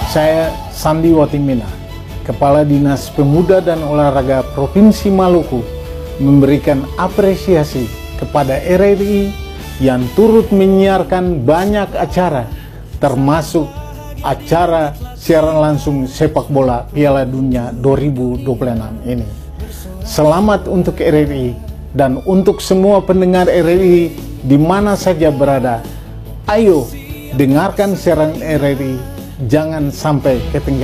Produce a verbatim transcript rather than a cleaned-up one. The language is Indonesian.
Saya Sandi Watimina, Kepala Dinas Pemuda dan Olahraga Provinsi Maluku, memberikan apresiasi kepada R R I yang turut menyiarkan banyak acara, termasuk acara siaran langsung sepak bola Piala Dunia dua ribu dua puluh enam ini. Selamat untuk R R I dan untuk semua pendengar R R I di mana saja berada. Ayo dengarkan siaran R R I, jangan sampai ketinggalan.